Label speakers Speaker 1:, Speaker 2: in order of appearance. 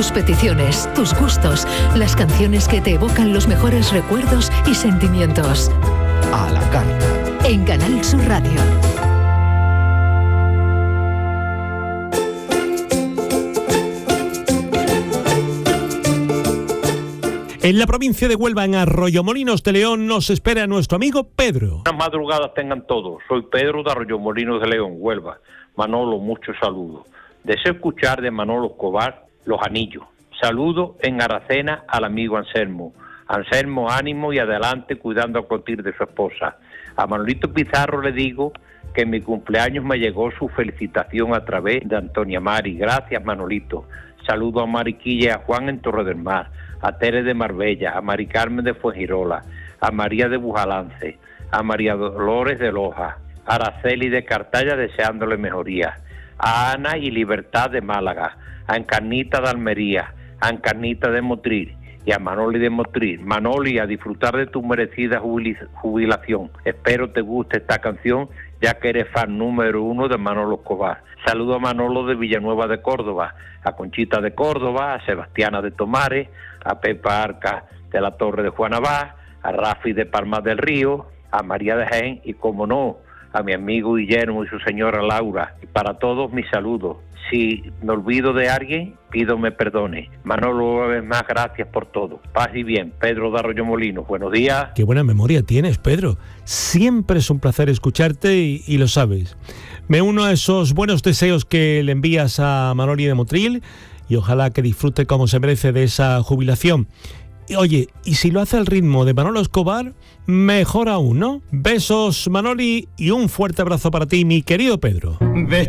Speaker 1: Tus peticiones, tus gustos, las canciones que te evocan los mejores recuerdos y sentimientos.
Speaker 2: A la carta.
Speaker 1: En Canal Sur Radio.
Speaker 3: En la provincia de Huelva, en Arroyomolinos de León, nos espera nuestro amigo Pedro.
Speaker 4: Buenas madrugadas tengan todos. Soy Pedro de Arroyomolinos de León, Huelva. Manolo, muchos saludos. Deseo escuchar de Manolo Escobar Los Anillos. Saludo en Aracena al amigo Anselmo. Anselmo, ánimo y adelante cuidando a Clotilde de su esposa. A Manolito Pizarro le digo que en mi cumpleaños me llegó su felicitación a través de Antonia Mari. Gracias, Manolito. Saludo a Mariquilla y a Juan en Torre del Mar, a Tere de Marbella, a Mari Carmen de Fuengirola, a María de Bujalance, a María Dolores de Loja, a Araceli de Cartaya deseándole mejoría, a Ana y Libertad de Málaga, a Encarnita de Almería, a Encarnita de Motril y a Manoli de Motril. Manoli, a disfrutar de tu merecida jubilación. Espero te guste esta canción, ya que eres fan número 1 de Manolo Escobar. Saludo a Manolo de Villanueva de Córdoba, a Conchita de Córdoba, a Sebastiana de Tomares, a Pepa Arca de la Torre de Juan Abad, a Rafi de Palma del Río, a María de Jaén y, como no, a mi amigo Guillermo y su señora Laura. Y para todos mis saludos. Si me olvido de alguien, pido me perdone. Manolo, una vez más, gracias por todo. Paz y bien. Pedro de Arroyomolinos, buenos días.
Speaker 3: Qué buena memoria tienes, Pedro. Siempre es un placer escucharte y lo sabes. Me uno a esos buenos deseos que le envías a Manoli de Motril y ojalá que disfrute como se merece de esa jubilación. Y, oye, y si lo hace al ritmo de Manolo Escobar, mejor aún, ¿no? Besos, Manoli, y un fuerte abrazo para ti, mi querido Pedro.